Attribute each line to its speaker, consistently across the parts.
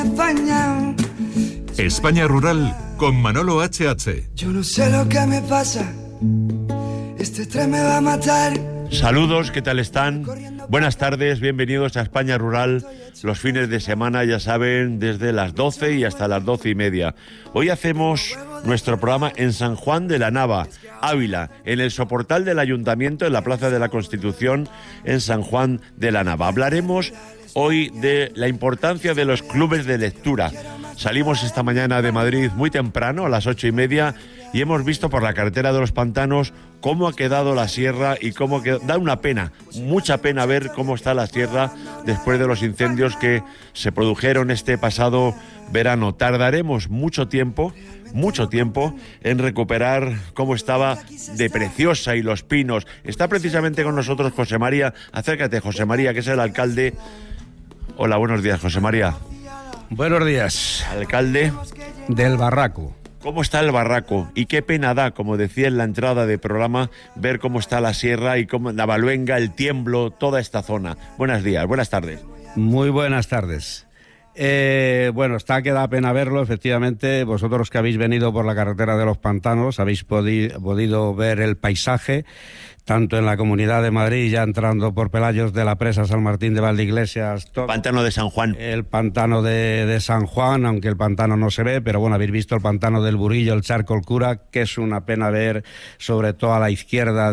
Speaker 1: España Rural con Manolo HH.
Speaker 2: Yo no sé lo que me pasa, este tren me va a matar.
Speaker 3: Saludos, ¿qué tal están? Buenas tardes, bienvenidos a España Rural. Los fines de semana, ya saben, desde las 12 y hasta las 12:30. Hoy hacemos nuestro programa en San Juan de la Nava, Ávila, en el soportal del Ayuntamiento, en la Plaza de la Constitución, en San Juan de la Nava. Hablaremos hoy de la importancia de los clubes de lectura. Salimos esta mañana de Madrid muy temprano, a las 8:30, y hemos visto por la carretera de los Pantanos cómo ha quedado la sierra y cómo da una pena, mucha pena ver cómo está la sierra después de los incendios que se produjeron este pasado verano. Tardaremos mucho tiempo en recuperar cómo estaba de preciosa y los pinos. Está precisamente con nosotros José María. Acércate, José María, que es el alcalde. Hola, buenos días, José María.
Speaker 4: Buenos días.
Speaker 3: Alcalde
Speaker 4: del Barraco.
Speaker 3: ¿Cómo está el Barraco? Y qué pena da, como decía en la entrada del programa, ver cómo está la sierra y cómo Navaluenga, el Tiemblo, toda esta zona. Buenos días, buenas tardes.
Speaker 4: Muy buenas tardes. Bueno, está que da pena verlo, efectivamente. Vosotros que habéis venido por la carretera de los Pantanos habéis podido ver el paisaje, tanto en la Comunidad de Madrid, ya entrando por Pelayos de la Presa, San Martín de Valdeiglesias, todo.
Speaker 3: Pantano de San Juan.
Speaker 4: El pantano de San Juan, aunque el pantano no se ve, pero bueno, habéis visto el pantano del Burillo, el Charco, el Cura, que es una pena ver, sobre todo a la izquierda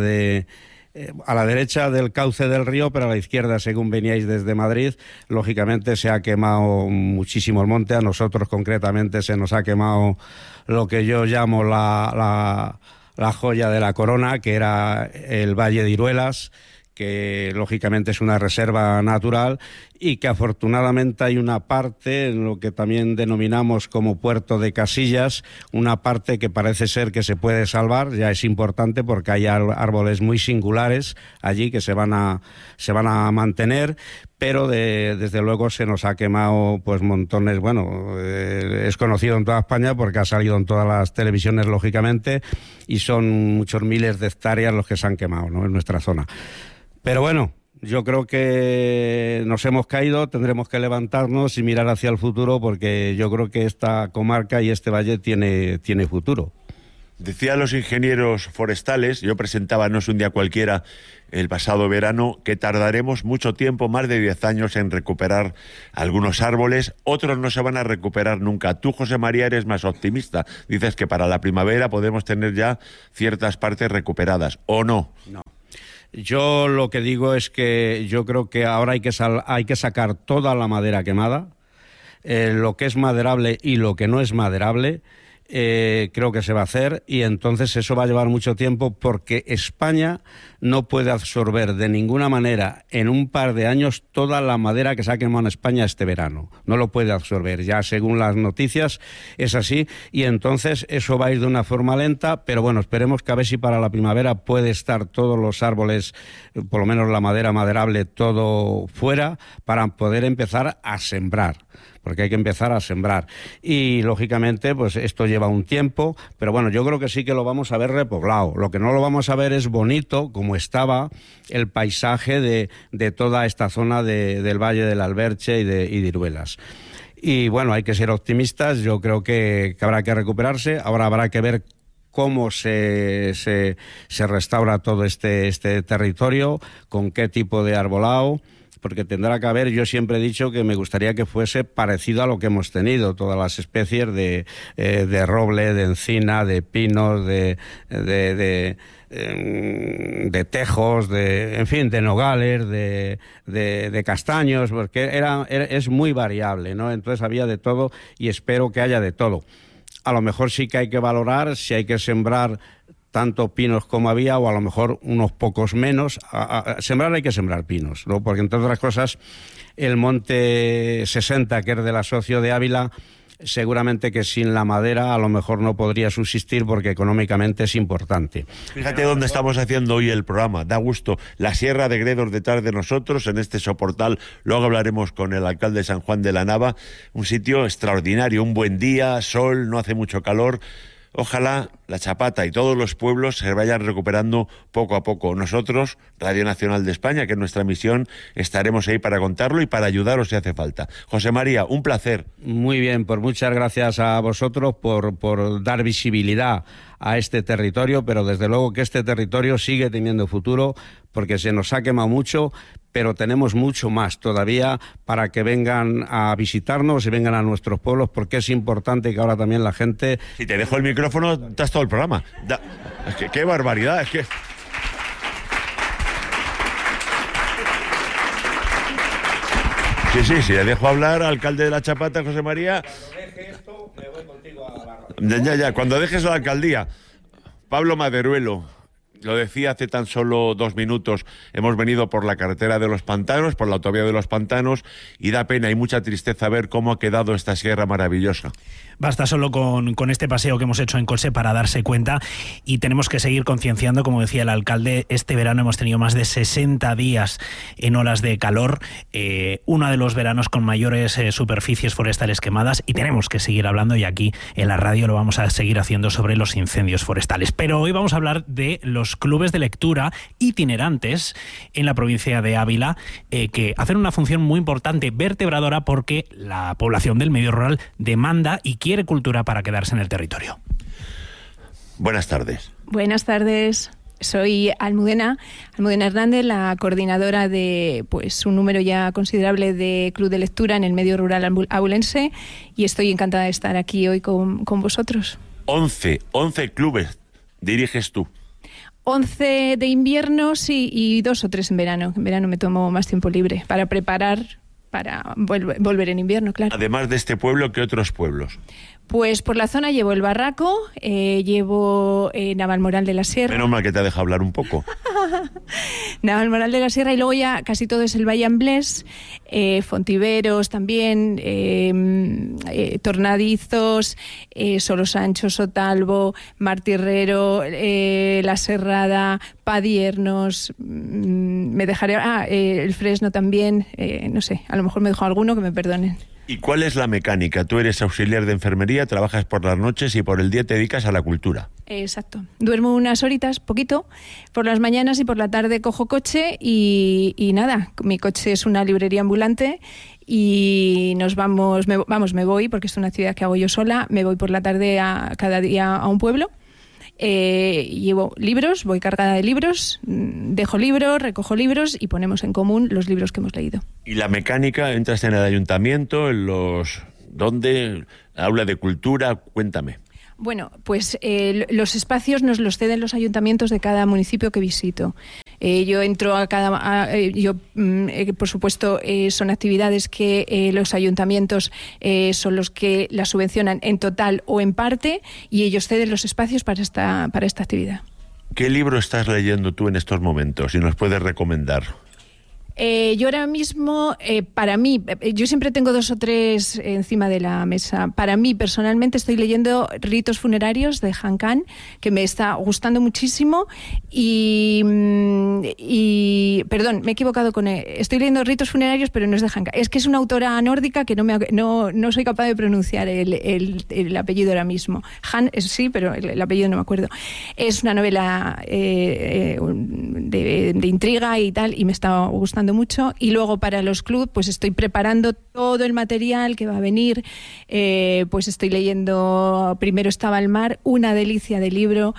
Speaker 4: a la derecha del cauce del río, pero a la izquierda, según veníais desde Madrid, lógicamente se ha quemado muchísimo el monte. A nosotros concretamente se nos ha quemado lo que yo llamo la joya de la corona, que era el Valle de Iruelas, que lógicamente es una reserva natural y que afortunadamente hay una parte, en lo que también denominamos como Puerto de Casillas, una parte que parece ser que se puede salvar. Ya es importante porque hay árboles muy singulares allí que se van a mantener, pero desde luego se nos ha quemado pues montones. Bueno, es conocido en toda España porque ha salido en todas las televisiones, lógicamente, y son muchos miles de hectáreas los que se han quemado, ¿no?, en nuestra zona. Pero bueno, yo creo que nos hemos caído, tendremos que levantarnos y mirar hacia el futuro, porque yo creo que esta comarca y este valle tiene futuro.
Speaker 3: Decían los ingenieros forestales, yo presentaba No es un día cualquiera el pasado verano, que tardaremos mucho tiempo, más de 10 años, en recuperar algunos árboles. Otros no se van a recuperar nunca. Tú, José María, eres más optimista. Dices que para la primavera podemos tener ya ciertas partes recuperadas, ¿o no?
Speaker 4: No. Yo lo que digo es que yo creo que ahora hay que sacar toda la madera quemada, lo que es maderable y lo que no es maderable. Creo que se va a hacer, y entonces eso va a llevar mucho tiempo, porque España no puede absorber de ninguna manera en un par de años toda la madera que se ha quemado en España este verano. No lo puede absorber, ya según las noticias es así, y entonces eso va a ir de una forma lenta, pero bueno, esperemos que a ver si para la primavera puede estar todos los árboles, por lo menos la madera maderable, todo fuera, para poder empezar a sembrar. Porque hay que empezar a sembrar. Y, lógicamente, pues esto lleva un tiempo, pero bueno, yo creo que sí que lo vamos a ver repoblado. Lo que no lo vamos a ver es bonito, como estaba el paisaje de toda esta zona del Valle del Alberche y de Iruelas. Y, bueno, hay que ser optimistas. Yo creo que habrá que recuperarse. Ahora habrá que ver cómo se restaura todo este territorio, con qué tipo de arbolado, porque tendrá que haber, yo siempre he dicho que me gustaría que fuese parecido a lo que hemos tenido, todas las especies de roble, de encina, de pinos, de tejos, en fin, de nogales, de castaños, porque es muy variable, ¿no? Entonces había de todo, y espero que haya de todo. A lo mejor sí que hay que valorar si hay que sembrar tanto pinos como había, o a lo mejor unos pocos menos. Sembrar hay que sembrar pinos, ¿no? Porque, entre otras cosas, el monte 60, que es del Asocio de Ávila, seguramente que sin la madera a lo mejor no podría subsistir, porque económicamente es importante.
Speaker 3: Fíjate dónde estamos haciendo hoy el programa, da gusto. La Sierra de Gredos detrás de nosotros, en este soportal. Luego hablaremos con el alcalde de San Juan de la Nava. Un sitio extraordinario, un buen día, sol, no hace mucho calor. Ojalá La Chapata y todos los pueblos se vayan recuperando poco a poco. Nosotros, Radio Nacional de España, que es nuestra misión, estaremos ahí para contarlo y para ayudaros si hace falta. José María, un placer.
Speaker 4: Muy bien, pues muchas gracias a vosotros por dar visibilidad a este territorio, pero desde luego que este territorio sigue teniendo futuro, porque se nos ha quemado mucho, pero tenemos mucho más todavía para que vengan a visitarnos y vengan a nuestros pueblos, porque es importante que ahora también la gente...
Speaker 3: Si te dejo el micrófono, estás todo el programa. Es que qué barbaridad, es que... Sí, le dejo hablar al alcalde de La Chapata, José María.
Speaker 4: Cuando deje esto, me voy contigo a la...
Speaker 3: Ya, cuando dejes la alcaldía. Pablo Maderuelo, lo decía hace tan solo 2 minutos, hemos venido por la carretera de los pantanos, por la autovía de los pantanos, y da pena y mucha tristeza ver cómo ha quedado esta sierra maravillosa.
Speaker 5: Basta solo con este paseo que hemos hecho en coche para darse cuenta, y tenemos que seguir concienciando, como decía el alcalde. Este verano hemos tenido más de 60 días en olas de calor, uno de los veranos con mayores superficies forestales quemadas, y tenemos que seguir hablando, y aquí en la radio lo vamos a seguir haciendo, sobre los incendios forestales. Pero hoy vamos a hablar de los clubes de lectura itinerantes en la provincia de Ávila, que hacen una función muy importante, vertebradora, porque la población del medio rural demanda y quiere cultura para quedarse en el territorio.
Speaker 3: Buenas tardes.
Speaker 6: Buenas tardes. Soy Almudena Hernández, la coordinadora de un número ya considerable de club de lectura en el medio rural abulense, y estoy encantada de estar aquí hoy con vosotros.
Speaker 3: 11 clubes diriges tú.
Speaker 6: 11 de invierno, sí, y 2 o 3 en verano. En verano me tomo más tiempo libre para preparar para volver en invierno, claro.
Speaker 3: Además de este pueblo, ¿qué otros pueblos?
Speaker 6: Pues por la zona llevo el Barraco, llevo Navalmoral de la Sierra.
Speaker 3: Menos mal que te ha dejado hablar un poco.
Speaker 6: Navalmoral de la Sierra, y luego ya casi todo es el Valle Amblés, Fontiveros también, Tornadizos, Solosancho, Sotalbo, Martirrero, La Serrada, Padiernos, me dejaré... el Fresno también, no sé, a lo mejor me dejo alguno, que me perdonen.
Speaker 3: ¿Y cuál es la mecánica? Tú eres auxiliar de enfermería, trabajas por las noches y por el día te dedicas a la cultura.
Speaker 6: Exacto. Duermo unas horitas, poquito, por las mañanas, y por la tarde cojo coche y nada, mi coche es una librería ambulante, y me voy, porque es una actividad que hago yo sola, me voy por la tarde cada día a un pueblo. Llevo libros, voy cargada de libros, dejo libros, recojo libros y ponemos en común los libros que hemos leído.
Speaker 3: ¿Y la mecánica? ¿Entras en el ayuntamiento? ¿Dónde? ¿Aula de cultura? Cuéntame.
Speaker 6: Bueno, pues los espacios nos los ceden los ayuntamientos de cada municipio que visito. Yo entro por supuesto, son actividades que los ayuntamientos son los que las subvencionan en total o en parte, y ellos ceden los espacios para esta actividad.
Speaker 3: ¿Qué libro estás leyendo tú en estos momentos? Si nos puedes recomendar.
Speaker 6: Yo ahora mismo, para mí, yo siempre tengo 2 o 3 encima de la mesa. Para mí, personalmente, estoy leyendo Ritos funerarios de Han Kang, que me está gustando muchísimo, y perdón, me he equivocado con él. Estoy leyendo Ritos funerarios, pero no es de Han Kang. Es que es una autora nórdica que no soy capaz de pronunciar el apellido ahora mismo. Han, sí, pero el apellido no me acuerdo. Es una novela de intriga y tal, y me está gustando mucho. Y luego para los clubs, pues estoy preparando todo el material que va a venir. Pues estoy leyendo Primero estaba el mar, una delicia de libro.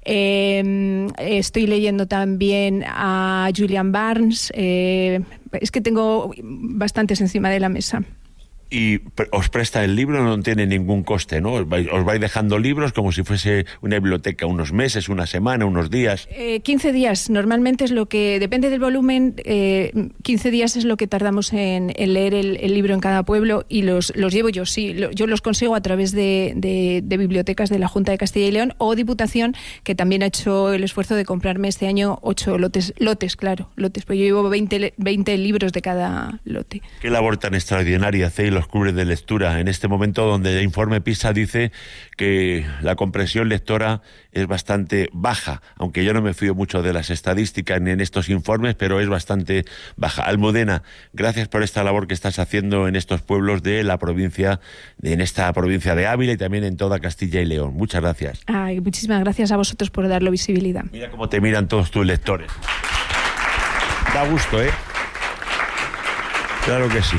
Speaker 6: Estoy leyendo también a Julian Barnes. Es que tengo bastantes encima de la mesa.
Speaker 3: Y os presta el libro, no tiene ningún coste, ¿no? Os vais dejando libros como si fuese una biblioteca, unos meses, una semana, unos días.
Speaker 6: 15 días, normalmente es lo que, depende del volumen, 15 días es lo que tardamos en leer el libro en cada pueblo, y los llevo yo, sí, yo los consigo a través de bibliotecas de la Junta de Castilla y León o Diputación, que también ha hecho el esfuerzo de comprarme este año 8 lotes, pues yo llevo 20 libros de cada lote.
Speaker 3: Qué labor tan extraordinaria hacéis los clubes de lectura en este momento donde el informe PISA dice que la comprensión lectora es bastante baja, aunque yo no me fío mucho de las estadísticas ni en estos informes, pero es bastante baja. Almudena, gracias por esta labor que estás haciendo en estos pueblos de la provincia, en esta provincia de Ávila y también en toda Castilla y León. Muchas gracias.
Speaker 6: Ay, muchísimas gracias a vosotros por darle visibilidad.
Speaker 3: Mira cómo te miran todos tus lectores. Da gusto, ¿eh? Claro que sí.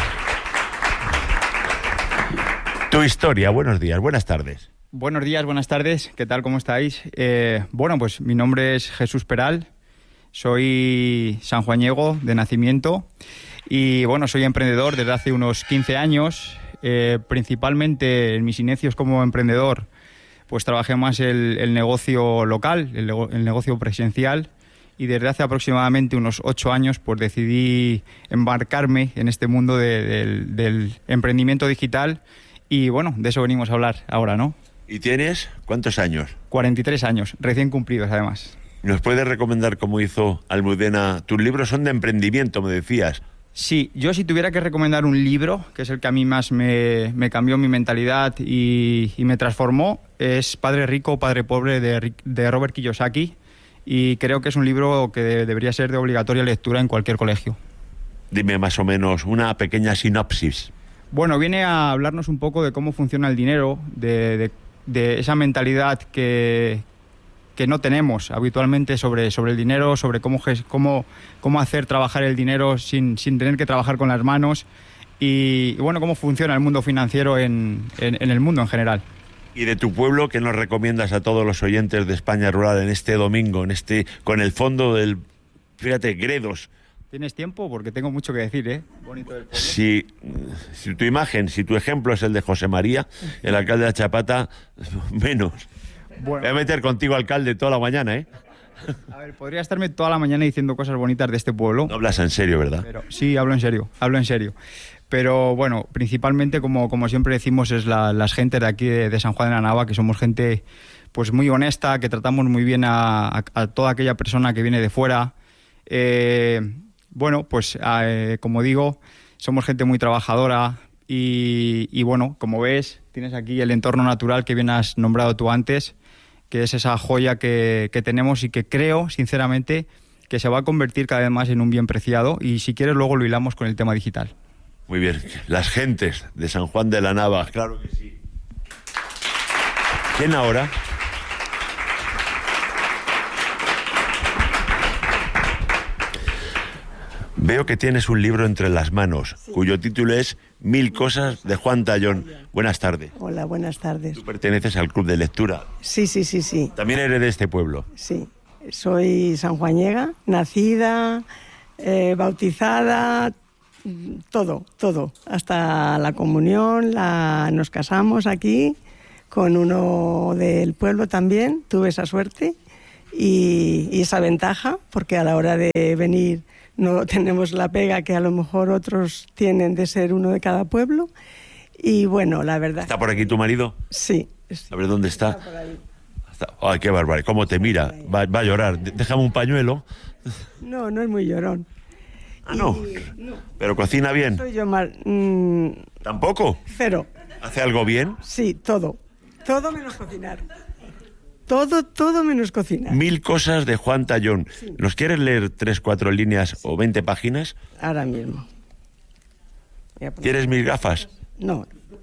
Speaker 3: Tu historia, buenos días, buenas tardes.
Speaker 7: Buenos días, buenas tardes, ¿qué tal? ¿Cómo estáis? Bueno, pues mi nombre es Jesús Peral, soy sanjuañego de nacimiento y bueno, soy emprendedor desde hace unos 15 años. Principalmente en mis inicios como emprendedor, pues trabajé más el negocio local, el negocio presencial, y desde hace aproximadamente unos 8 años pues decidí embarcarme en este mundo del emprendimiento digital y bueno, de eso venimos a hablar ahora, ¿no?
Speaker 3: ¿Y tienes cuántos años?
Speaker 7: 43 años, recién cumplidos además.
Speaker 3: ¿Nos puedes recomendar cómo hizo Almudena? Tus libros son de emprendimiento, me decías.
Speaker 7: Sí, yo si tuviera que recomendar un libro, que es el que a mí más me cambió mi mentalidad y me transformó, es Padre Rico, Padre Pobre de Robert Kiyosaki, y creo que es un libro que debería ser de obligatoria lectura en cualquier colegio.
Speaker 3: Dime más o menos una pequeña sinopsis.
Speaker 7: Bueno, viene a hablarnos un poco de cómo funciona el dinero, de esa mentalidad que no tenemos habitualmente sobre el dinero, sobre cómo hacer trabajar el dinero sin tener que trabajar con las manos y bueno, cómo funciona el mundo financiero en el mundo en general.
Speaker 3: ¿Y de tu pueblo qué nos recomiendas a todos los oyentes de España Rural en este domingo, con el fondo del, fíjate, Gredos?
Speaker 7: ¿Tienes tiempo? Porque tengo mucho que decir, ¿eh? Bonito del pueblo.
Speaker 3: Si tu imagen, si tu ejemplo es el de José María, el alcalde de Achapata, menos.
Speaker 7: Bueno.
Speaker 3: Voy a meter contigo, alcalde, toda la mañana, ¿eh?
Speaker 7: A ver, podría estarme toda la mañana diciendo cosas bonitas de este pueblo.
Speaker 3: No hablas en serio, ¿verdad?
Speaker 7: Pero, sí, hablo en serio. Pero bueno, principalmente, como siempre decimos, es las gentes de aquí de San Juan de la Nava, que somos gente pues muy honesta, que tratamos muy bien a toda aquella persona que viene de fuera. Bueno, pues como digo, somos gente muy trabajadora y bueno, como ves, tienes aquí el entorno natural que bien has nombrado tú antes, que es esa joya que tenemos y que creo, sinceramente, que se va a convertir cada vez más en un bien preciado y si quieres luego lo hilamos con el tema digital.
Speaker 3: Muy bien, las gentes de San Juan de la Nava, claro que sí. ¿Quién ahora? Veo que tienes un libro entre las manos, sí, cuyo título es 1000 cosas de Juan Tallón. Buenas tardes.
Speaker 8: Hola, buenas tardes.
Speaker 3: Tú perteneces al club de lectura.
Speaker 8: Sí.
Speaker 3: ¿También eres de este pueblo?
Speaker 8: Sí, soy sanjuañega, nacida, bautizada, todo. Hasta la comunión, nos casamos aquí con uno del pueblo también, tuve esa suerte y esa ventaja, porque a la hora de venir no tenemos la pega que a lo mejor otros tienen de ser uno de cada pueblo. Y bueno, la verdad...
Speaker 3: ¿Está por aquí tu marido?
Speaker 8: Sí.
Speaker 3: A ver, ¿dónde está?
Speaker 8: Está por ahí.
Speaker 3: Ay, qué barbaridad. ¿Cómo te mira? Va a llorar. Déjame un pañuelo.
Speaker 8: No es muy llorón.
Speaker 3: Ah, no. ¿Pero cocina bien?
Speaker 8: Soy yo mal.
Speaker 3: ¿Tampoco?
Speaker 8: Cero.
Speaker 3: ¿Hace algo bien?
Speaker 8: Sí, todo. Todo menos cocinar. Todo menos cocinar.
Speaker 3: 1000 cosas de Juan Tallón. Sí. ¿Nos quieres leer 3-4 líneas o 20 páginas?
Speaker 8: Ahora mismo.
Speaker 3: ¿Quieres mis gafas?
Speaker 8: No.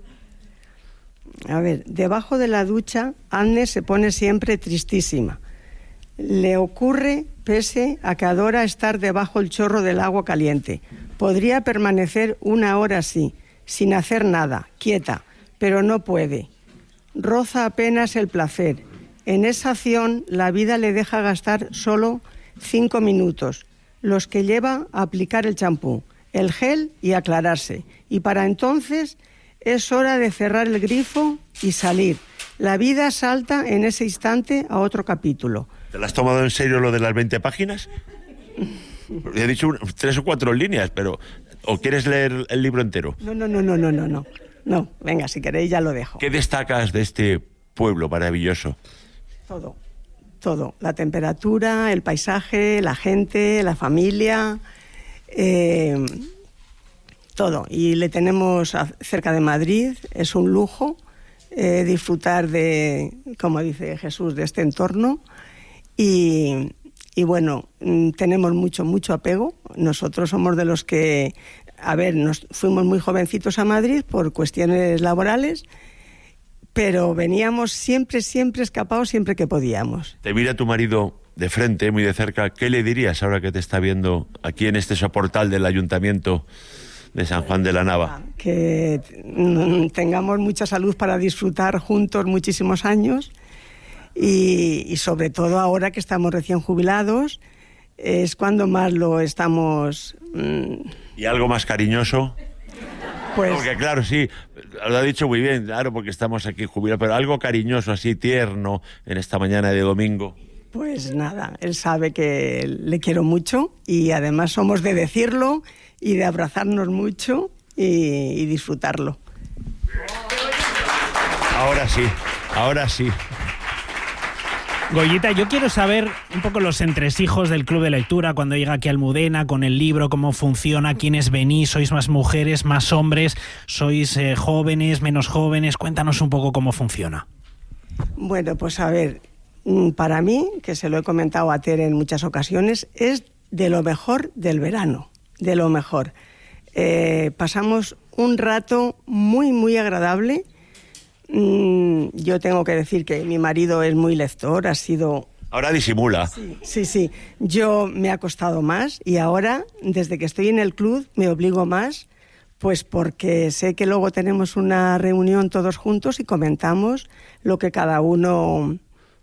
Speaker 8: A ver, debajo de la ducha, Agnes se pone siempre tristísima. Le ocurre, pese a que adora estar debajo el chorro del agua caliente. Podría permanecer 1 hora así, sin hacer nada, quieta, pero no puede. Roza apenas el placer. En esa acción, la vida le deja gastar solo 5 minutos, los que lleva a aplicar el champú, el gel y aclararse. Y para entonces es hora de cerrar el grifo y salir. La vida salta en ese instante a otro capítulo.
Speaker 3: ¿Te lo has tomado en serio lo de las 20 páginas? He dicho 3 o 4 líneas, pero... ¿O quieres leer el libro entero?
Speaker 8: No. No, venga, si queréis ya lo dejo.
Speaker 3: ¿Qué destacas de este pueblo maravilloso?
Speaker 8: Todo. La temperatura, el paisaje, la gente, la familia, todo. Y le tenemos cerca de Madrid, es un lujo disfrutar de, como dice Jesús, de este entorno. Y bueno, tenemos mucho apego. Nosotros somos de los que, nos fuimos muy jovencitos a Madrid por cuestiones laborales, pero veníamos siempre escapados, siempre que podíamos.
Speaker 3: Te mira tu marido de frente, muy de cerca. ¿Qué le dirías ahora que te está viendo aquí en este soportal del Ayuntamiento de San Juan de la Nava?
Speaker 8: Que tengamos mucha salud para disfrutar juntos muchísimos años y sobre todo ahora que estamos recién jubilados, es cuando más lo estamos...
Speaker 3: ¿Y algo más cariñoso?
Speaker 8: Pues...
Speaker 3: Porque claro, sí, lo ha dicho muy bien, claro, porque estamos aquí jubilados, pero algo cariñoso, así tierno, en esta mañana de domingo.
Speaker 8: Pues nada, él sabe que le quiero mucho y además somos de decirlo y de abrazarnos mucho y disfrutarlo.
Speaker 3: Ahora sí.
Speaker 5: Goyita, yo quiero saber un poco los entresijos del Club de Lectura cuando llega aquí a Almudena con el libro, cómo funciona, quiénes venís, sois más mujeres, más hombres, sois jóvenes, menos jóvenes, cuéntanos un poco cómo funciona.
Speaker 8: Bueno, pues a ver, para mí, que se lo he comentado a Tere en muchas ocasiones, es de lo mejor del verano, de lo mejor. Pasamos un rato muy agradable. Yo tengo que decir que mi marido es muy lector, ha sido...
Speaker 3: Ahora disimula.
Speaker 8: Sí. Yo me ha costado más y ahora, desde que estoy en el club, me obligo más, pues porque sé que luego tenemos una reunión todos juntos y comentamos lo que cada uno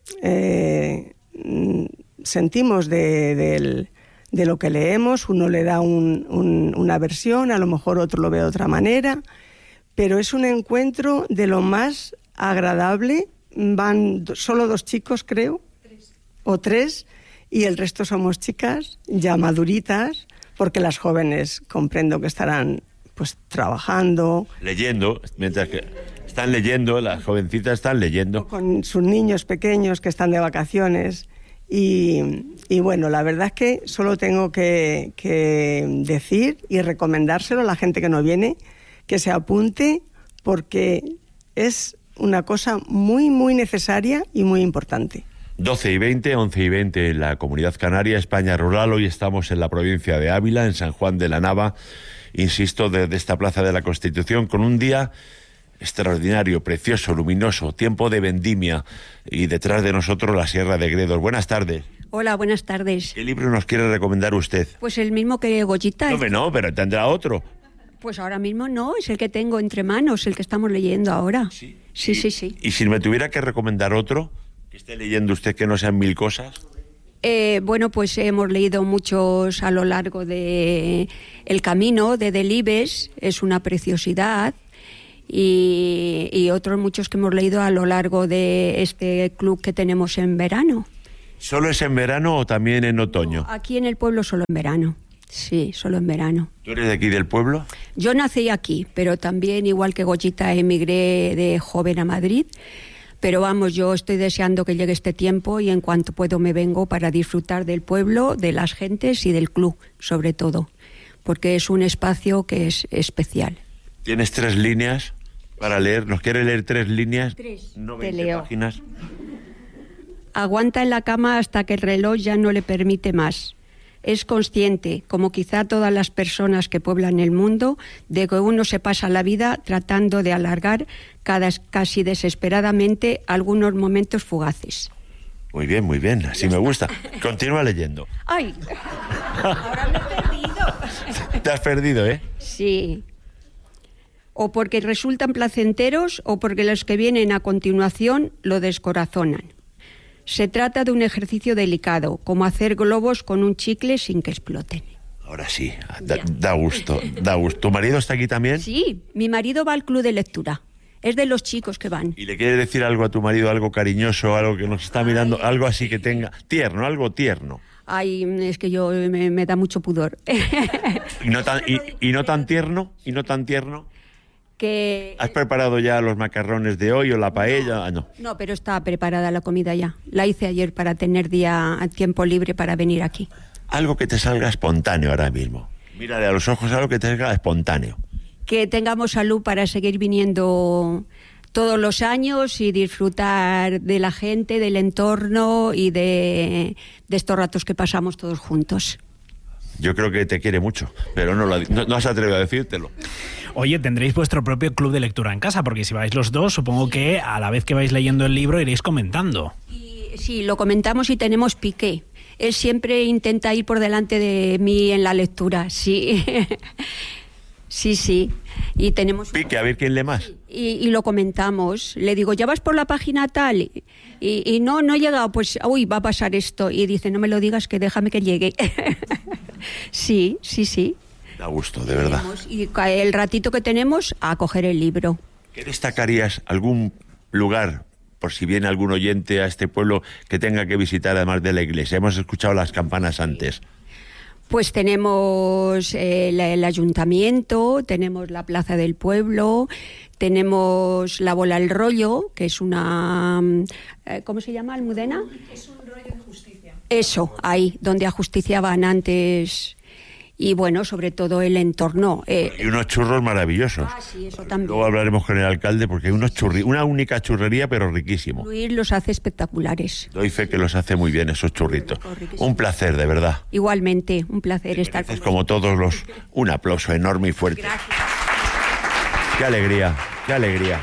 Speaker 8: sentimos de lo que leemos. Uno le da una versión, a lo mejor otro lo ve de otra manera, pero es un encuentro de lo más agradable. Van solo 2 chicos, creo, o 3, y el resto somos chicas ya maduritas, porque las jóvenes comprendo que estarán pues trabajando.
Speaker 3: Leyendo, mientras que están leyendo, las jovencitas están leyendo.
Speaker 8: Con sus niños pequeños que están de vacaciones. Y bueno, la verdad es que solo tengo que decir y recomendárselo a la gente que no viene, que se apunte, porque es una cosa muy necesaria y muy importante.
Speaker 3: 12:20, 11:20 en la Comunidad Canaria, España Rural. Hoy estamos en la provincia de Ávila, en San Juan de la Nava, insisto, desde esta Plaza de la Constitución, con un día extraordinario, precioso, luminoso, tiempo de vendimia, y detrás de nosotros la Sierra de Gredos. Buenas tardes.
Speaker 9: Hola, buenas tardes.
Speaker 3: ¿Qué libro nos quiere recomendar usted?
Speaker 9: Pues el mismo que Goyita.
Speaker 3: No, pero tendrá otro.
Speaker 9: Pues ahora mismo no, es el que tengo entre manos, el que estamos leyendo ahora. Sí.
Speaker 3: ¿Y si me tuviera que recomendar otro, que esté leyendo usted, que no sean 1000 cosas?
Speaker 9: Bueno, pues hemos leído muchos a lo largo de El Camino, de Delibes, es una preciosidad, y otros muchos que hemos leído a lo largo de este club que tenemos en verano.
Speaker 3: ¿Solo es en verano o también en otoño?
Speaker 9: Aquí en el pueblo solo en verano. Sí, solo en verano.
Speaker 3: ¿Tú eres de aquí del pueblo?
Speaker 9: Yo nací aquí, pero también, igual que Goyita, emigré de joven a Madrid. Pero vamos, yo estoy deseando que llegue este tiempo y en cuanto puedo me vengo para disfrutar del pueblo, de las gentes y del club, sobre todo, porque es un espacio que es especial.
Speaker 3: ¿Tienes 3 líneas para leer? ¿Nos quiere leer 3 líneas?
Speaker 9: 3,
Speaker 3: no 20
Speaker 9: te leo.
Speaker 3: páginas.
Speaker 9: Aguanta en la cama hasta que el reloj ya no le permite más. Es consciente, como quizá todas las personas que pueblan el mundo, de que uno se pasa la vida tratando de alargar casi desesperadamente algunos momentos fugaces.
Speaker 3: Muy bien, así me gusta. Continúa leyendo.
Speaker 9: ¡Ay! Ahora me he perdido.
Speaker 3: Te has perdido, ¿eh?
Speaker 9: Sí. O porque resultan placenteros o porque los que vienen a continuación lo descorazonan. Se trata de un ejercicio delicado, como hacer globos con un chicle sin que exploten.
Speaker 3: Ahora sí, da gusto. ¿Tu marido está aquí también?
Speaker 9: Sí, mi marido va al club de lectura. Es de los chicos que van.
Speaker 3: ¿Y le quiere decir algo a tu marido, algo cariñoso, algo que nos está mirando, algo así que tenga tierno, algo tierno?
Speaker 9: Ay, es que yo me da mucho pudor.
Speaker 3: ¿Y no tan tierno?
Speaker 9: Que...
Speaker 3: ¿Has preparado ya los macarrones de hoy o la paella? No.
Speaker 9: No, pero está preparada la comida ya. La hice ayer para tener tiempo libre para venir aquí.
Speaker 3: Algo que te salga espontáneo ahora mismo. Mírale a los ojos algo que tenga espontáneo.
Speaker 9: Que tengamos salud para seguir viniendo todos los años y disfrutar de la gente, del entorno y de estos ratos que pasamos todos juntos.
Speaker 3: Yo creo que te quiere mucho, pero no has atrevido a decírtelo.
Speaker 5: Oye, tendréis vuestro propio club de lectura en casa, porque si vais los dos, supongo que a la vez que vais leyendo el libro iréis comentando.
Speaker 9: Sí, lo comentamos y tenemos piqué. Él siempre intenta ir por delante de mí en la lectura, sí. Sí. Y tenemos
Speaker 3: pique, a ver quién lee más.
Speaker 9: Y lo comentamos. Le digo, ¿ya vas por la página tal? Y no he llegado, pues, uy, va a pasar esto. Y dice, no me lo digas, que déjame que llegue. Sí.
Speaker 3: Da gusto, de verdad.
Speaker 9: Y el ratito que tenemos, a coger el libro.
Speaker 3: ¿Qué destacarías? ¿Algún lugar, por si viene algún oyente a este pueblo, que tenga que visitar además de la iglesia? Hemos escuchado las campanas antes.
Speaker 9: Pues tenemos el ayuntamiento, tenemos la plaza del pueblo, tenemos la Bola al Rollo, que es una... ¿cómo se llama, Almudena?
Speaker 6: Es un rollo de justicia.
Speaker 9: Eso, ahí, donde ajusticiaban antes... Y bueno, sobre todo el entorno.
Speaker 3: Y unos churros maravillosos.
Speaker 9: Sí, eso también.
Speaker 3: Luego hablaremos con el alcalde porque hay una única churrería, pero riquísimo.
Speaker 9: Luis los hace espectaculares.
Speaker 3: Doy fe que los hace muy bien esos churritos. Un placer, de verdad.
Speaker 9: Igualmente, un placer estar con
Speaker 3: como todos los... Un aplauso enorme y fuerte.
Speaker 9: Gracias.
Speaker 3: Qué alegría, qué alegría.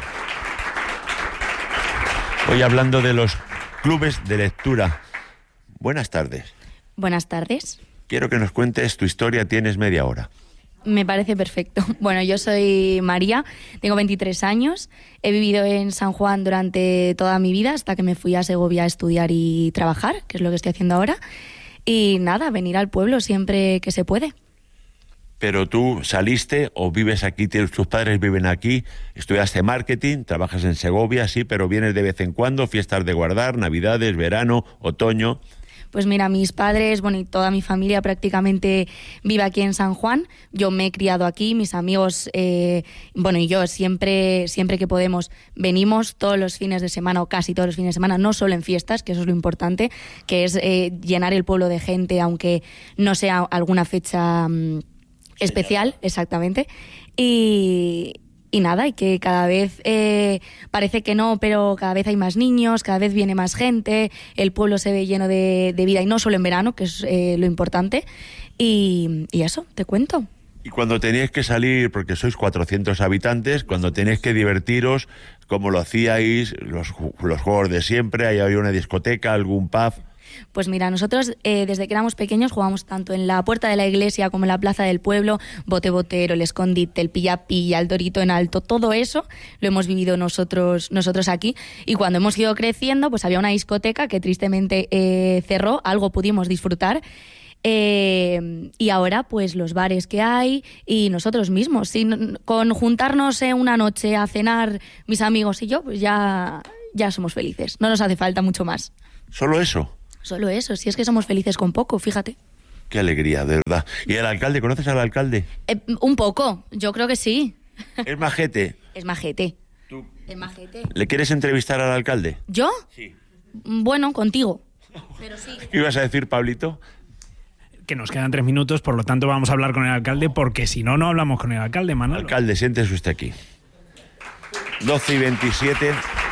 Speaker 3: Hoy hablando de los clubes de lectura. Buenas tardes.
Speaker 10: Buenas tardes.
Speaker 3: Quiero que nos cuentes tu historia, tienes media hora.
Speaker 10: Me parece perfecto. Bueno, yo soy María, tengo 23 años, he vivido en San Juan durante toda mi vida hasta que me fui a Segovia a estudiar y trabajar, que es lo que estoy haciendo ahora. Y nada, venir al pueblo siempre que se puede.
Speaker 3: Pero tú saliste o vives aquí, tus padres viven aquí, estudiaste marketing, trabajas en Segovia, sí, pero vienes de vez en cuando, fiestas de guardar, navidades, verano, otoño...
Speaker 10: Pues mira, mis padres, bueno, y toda mi familia prácticamente vive aquí en San Juan. Yo me he criado aquí, mis amigos, bueno, y yo siempre que podemos venimos todos los fines de semana o casi todos los fines de semana, no solo en fiestas, que eso es lo importante, que es llenar el pueblo de gente, aunque no sea alguna fecha especial, exactamente. Y nada, y que cada vez parece que no, pero cada vez hay más niños, cada vez viene más gente, el pueblo se ve lleno de vida, y no solo en verano, que es lo importante, y eso, te cuento.
Speaker 3: Y cuando teníais que salir, porque sois 400 habitantes, cuando teníais que divertiros, ¿cómo lo hacíais? Los juegos de siempre, ¿hay una discoteca, algún pub?
Speaker 10: Pues mira, nosotros desde que éramos pequeños jugábamos tanto en la puerta de la iglesia como en la plaza del pueblo, bote-botero, el escondite, el pilla-pilla, el dorito en alto, todo eso lo hemos vivido nosotros aquí. Y cuando hemos ido creciendo, pues había una discoteca que tristemente cerró, algo pudimos disfrutar. Y ahora pues los bares que hay y nosotros mismos, con juntarnos una noche a cenar mis amigos y yo, pues ya somos felices, no nos hace falta mucho más.
Speaker 3: ¿Solo eso?
Speaker 10: Solo eso, si es que somos felices con poco, fíjate.
Speaker 3: Qué alegría, de verdad. ¿Y el alcalde? ¿Conoces al alcalde?
Speaker 10: Un poco, yo creo que sí.
Speaker 3: ¿Es majete?
Speaker 10: Es majete.
Speaker 3: ¿Tú?
Speaker 10: Es majete.
Speaker 3: ¿Le quieres entrevistar al alcalde?
Speaker 10: ¿Yo?
Speaker 3: Sí.
Speaker 10: Bueno, contigo. Pero sí.
Speaker 3: ¿Qué ibas a decir, Pablito?
Speaker 5: Que nos quedan 3 minutos, por lo tanto vamos a hablar con el alcalde, porque si no, no hablamos con el alcalde, Manolo.
Speaker 3: Alcalde, siéntese usted aquí. 12:27.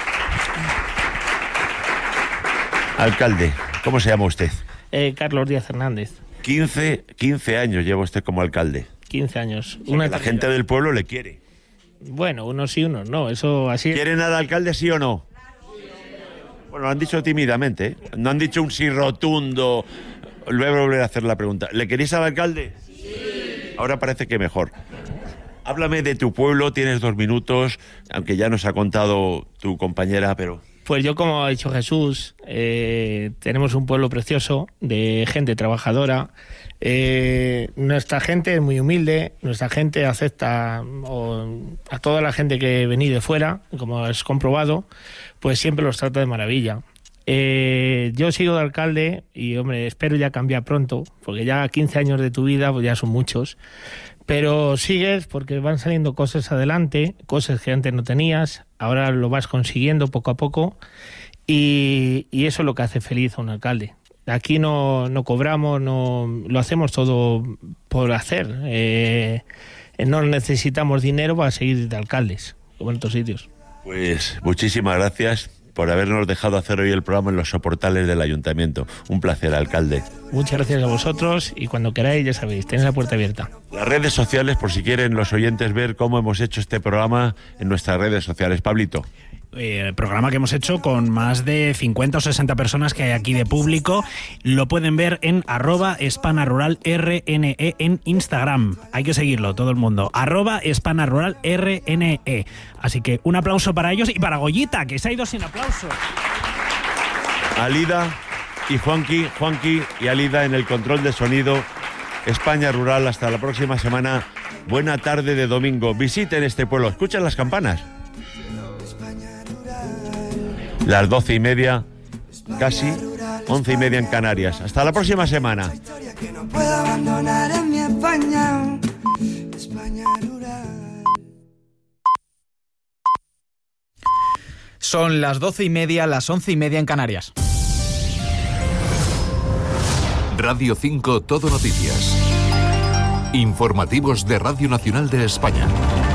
Speaker 3: Alcalde, ¿cómo se llama usted?
Speaker 11: Carlos Díaz Hernández.
Speaker 3: 15 años lleva usted como alcalde.
Speaker 11: 15 años.
Speaker 3: La gente del pueblo le quiere.
Speaker 11: Bueno, unos sí, unos no, eso así...
Speaker 3: ¿Quieren al alcalde sí o no? Bueno, lo han dicho tímidamente, ¿eh? No han dicho un sí rotundo. Voy a volver a hacer la pregunta. ¿Le queréis al alcalde? Sí. Ahora parece que mejor. Háblame de tu pueblo, tienes 2 minutos, aunque ya nos ha contado tu compañera, pero...
Speaker 11: Pues yo, como ha dicho Jesús, tenemos un pueblo precioso de gente trabajadora. Nuestra gente es muy humilde, nuestra gente acepta a toda la gente que venís de fuera, como es comprobado, pues siempre los trata de maravilla. Yo sigo de alcalde y, hombre, espero ya cambiar pronto, porque ya 15 años de tu vida pues ya son muchos. Pero sigues porque van saliendo cosas adelante, cosas que antes no tenías, ahora lo vas consiguiendo poco a poco y eso es lo que hace feliz a un alcalde. Aquí no cobramos, no lo hacemos todo por hacer. No necesitamos dinero para seguir de alcaldes, como en otros sitios.
Speaker 3: Pues muchísimas gracias por habernos dejado hacer hoy el programa en los soportales del Ayuntamiento. Un placer, alcalde.
Speaker 11: Muchas gracias a vosotros y cuando queráis, ya sabéis, tenéis la puerta abierta.
Speaker 3: Las redes sociales, por si quieren los oyentes ver cómo hemos hecho este programa en nuestras redes sociales. Pablito.
Speaker 5: El programa que hemos hecho con más de 50 o 60 personas que hay aquí de público, lo pueden ver en @hispanaruralrne en Instagram. Hay que seguirlo, todo el mundo. @hispanaruralrne. Así que un aplauso para ellos y para Goyita, que se ha ido sin aplauso.
Speaker 3: Alida y Juanqui y Alida en el control de sonido. España Rural, hasta la próxima semana. Buena tarde de domingo. Visiten este pueblo, escuchen las campanas. Las 12:30, casi 11:30 en Canarias. Hasta la próxima semana.
Speaker 2: No puedo abandonar en mi España, España rural.
Speaker 12: Son las 12:30, las 11:30 en Canarias.
Speaker 1: Radio 5 Todo Noticias. Informativos de Radio Nacional de España.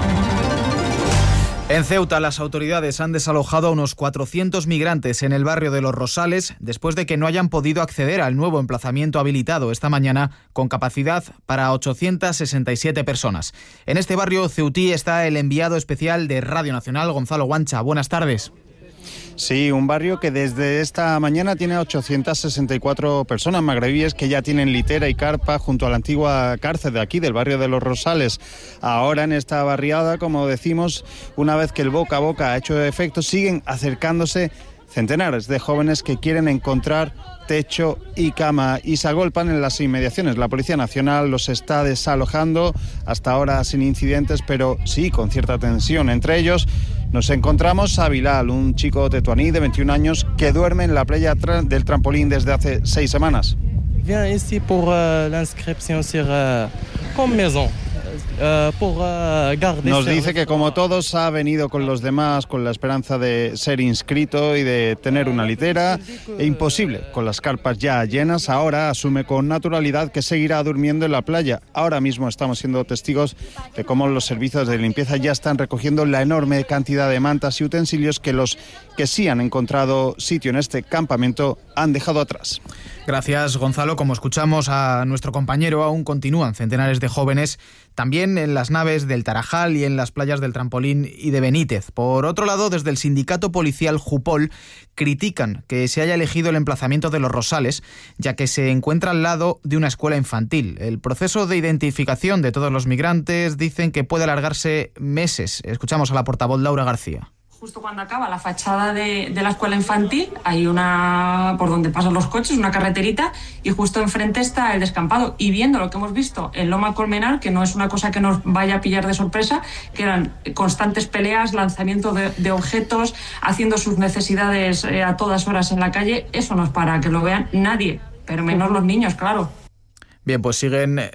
Speaker 12: En Ceuta, las autoridades han desalojado a unos 400 migrantes en el barrio de Los Rosales después de que no hayan podido acceder al nuevo emplazamiento habilitado esta mañana con capacidad para 867 personas. En este barrio ceutí está el enviado especial de Radio Nacional, Gonzalo Guancha. Buenas tardes.
Speaker 13: Sí, un barrio que desde esta mañana tiene 864 personas magrebíes que ya tienen litera y carpa junto a la antigua cárcel de aquí, del barrio de Los Rosales. Ahora en esta barriada, como decimos, una vez que el boca a boca ha hecho efecto, siguen acercándose centenares de jóvenes que quieren encontrar techo y cama y se agolpan en las inmediaciones. La Policía Nacional los está desalojando, hasta ahora sin incidentes, pero sí con cierta tensión. Entre ellos nos encontramos a Bilal, un chico tetuaní de 21 años que duerme en la playa del trampolín desde hace 6 semanas.
Speaker 14: Viens ici pour l'inscription sur comme maison.
Speaker 13: Nos dice que como todos ha venido con los demás con la esperanza de ser inscrito y de tener una litera, e imposible, con las carpas ya llenas, ahora asume con naturalidad que seguirá durmiendo en la playa. Ahora mismo estamos siendo testigos de cómo los servicios de limpieza ya están recogiendo la enorme cantidad de mantas y utensilios que los que sí han encontrado sitio en este campamento han dejado atrás.
Speaker 12: Gracias, Gonzalo. Como escuchamos a nuestro compañero, aún continúan centenares de jóvenes también en las naves del Tarajal y en las playas del Trampolín y de Benítez. Por otro lado, desde el sindicato policial Jupol critican que se haya elegido el emplazamiento de Los Rosales, ya que se encuentra al lado de una escuela infantil. El proceso de identificación de todos los migrantes dicen que puede alargarse meses. Escuchamos a la portavoz Laura García.
Speaker 15: Justo cuando acaba la fachada de la escuela infantil, hay una, por donde pasan los coches, una carreterita, y justo enfrente está el descampado. Y viendo lo que hemos visto en Loma Colmenar, que no es una cosa que nos vaya a pillar de sorpresa, que eran constantes peleas, lanzamiento de objetos, haciendo sus necesidades a todas horas en la calle, eso no es para que lo vean nadie, pero menos los niños, claro.
Speaker 12: Bien, pues siguen